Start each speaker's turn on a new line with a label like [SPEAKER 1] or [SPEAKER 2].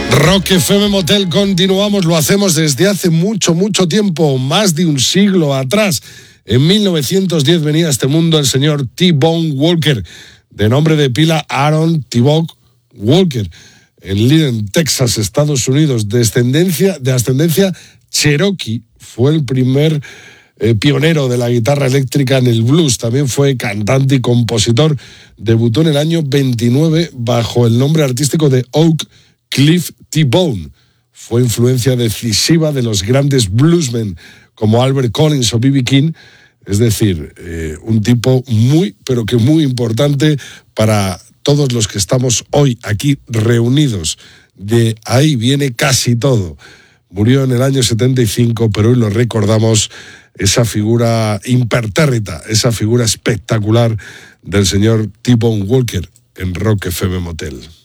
[SPEAKER 1] Rock FM Motel, continuamos, lo hacemos desde hace mucho tiempo, más de un siglo atrás. En 1910 venía a este mundo el señor T-Bone Walker, de nombre de pila Aaron T-Bone Walker, en Lydon, Texas, Estados Unidos, de ascendencia cherokee. Fue el primer pionero de la guitarra eléctrica en el blues. También fue cantante y compositor. Debutó en el año 29 bajo el nombre artístico de Oak Cliff T-Bone. Fue influencia decisiva de los grandes bluesmen como Albert Collins o B.B. King. Es decir, un tipo muy, pero que muy importante para todos los que estamos hoy aquí reunidos. De ahí viene casi todo. Murió en el año 75, pero hoy lo recordamos, esa figura impertérrita, esa figura espectacular del señor T-Bone Walker en Rock FM Motel.